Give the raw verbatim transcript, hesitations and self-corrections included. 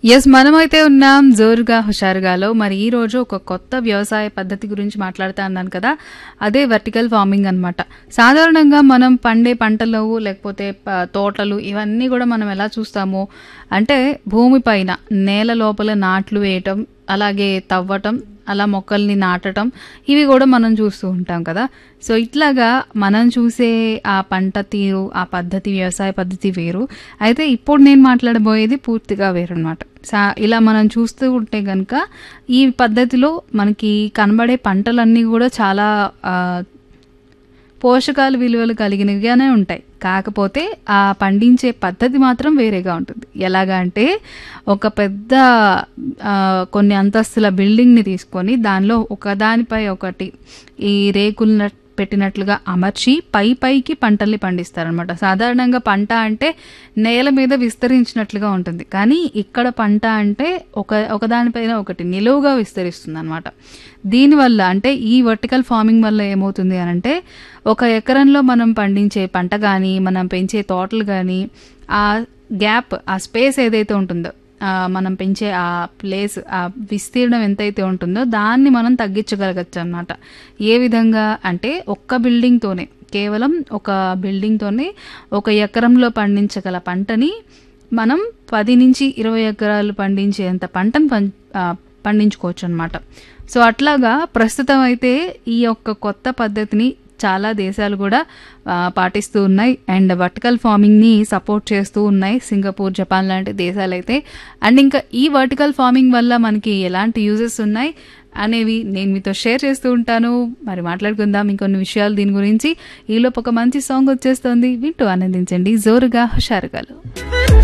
Yes. మనమైతే ఉన్నాం జోరుగా హుషారుగాలో. మరి ఈ రోజు ఒక కొత్త వ్యవసాయ పద్ధతి గురించి మాట్లాడుతా అన్నాను కదా! అదే వర్టికల్ ఫార్మింగ్ అనమాట. సాధారణంగా మనం పండే పంటలు లేకపోతే ప తోటలు ఇవన్నీ గూడా మనం ఎలా చూస్తాము అంటే భూమి పైన నేల లోపల నాట్లు వేయటం, అలాగే తవ్వటం, అలా మొక్కల్ని నాటటం ఇవి గూడా మనం చూస్తూ ఉంటాం కదా! సో, ఇట్లాగా మనం చూసే ఆ పంట తీరు, ఆ పద్ధతి వ్యవసాయ పద్ధతి వేరు. అయితే ఇప్పుడు నేను మాట్లాడబోయేది పూర్తిగా వేరనమాట. సా ఇలా మనం చూస్తూ ఉంటే గనక ఈ పద్ధతిలో మనకి కనబడే పంటలన్నీ గూడా చాలా ఆహ్, పోషకాలు విలువలు కలిగినవిగానే ఉంటాయి. కాకపోతే ఆ పండించే పద్ధతి మాత్రం వేరేగా ఉంటుంది. ఎలాగా అంటే ఒక పెద్ద ఆహ్, కొన్ని అంతస్తుల బిల్డింగ్‌ని తీసుకొని దానిలో ఒకదానిపై ఒకటి ఈ రేకులను పెట్టినట్లుగా అమర్చి పై పైకి పంటల్ని పండిస్తారనమాట. సాధారణంగా పంట అంటే నేల మీద విస్తరించినట్లుగా ఉంటుంది. కానీ ఇక్కడ పంట అంటే ఒక ఒకదానిపైన ఒకటి నిలువుగా విస్తరిస్తుందనమాట. దీనివల్ల అంటే ఈ వర్టికల్ ఫార్మింగ్ వల్ల ఏమవుతుంది అనంటే ఒక ఎకరంలో మనం పండించే పంట గానీ, మనం పెంచే తోటలు గానీ ఆ గ్యాప్, ఆ స్పేస్ ఏదైతే ఉంటుందో ఆహ్, మనం పెంచే ఆ ప్లేస్, ఆ విస్తీర్ణం ఎంతైతే ఉంటుందో దాన్ని మనం తగ్గించగలగొచ్చనమాట. ఏ విధంగా అంటే ఒక్క బిల్డింగ్‌తోనే కేవలం ఒక బిల్డింగ్‌తోనే ఒక ఎకరంలో పండించగల పంటని మనం పది నుంచి ఇరవై ఎకరాలు పండించేంత పంటను పం ఆహ్, పండించుకోవచ్చనమాట. సో, అట్లాగా ప్రస్తుతం అయితే ఈ యొక్క కొత్త పద్ధతిని చాలా దేశాలు గూడా ఆహ్, పాటిస్తూ ఉన్నాయి. అండ్ వర్టికల్ ఫార్మింగ్‌ని సపోర్ట్ చేస్తూ ఉన్నాయి. సింగపూర్, జపాన్ లాంటి దేశాలైతే. అండ్ ఇంకా ఈ వర్టికల్ ఫార్మింగ్ వల్ల మనకి ఎలాంటి యూజెస్ ఉన్నాయి అనేవి నేను మీతో షేర్ చేస్తూ ఉంటాను. మరి మాట్లాడుకుందాం ఇంకొన్ని విషయాలు దీని గురించి. ఈలోపు ఒక మంచి సాంగ్ వచ్చేస్తోంది. వింటూ ఆనందించండి జోరుగా హుషారుగాలో.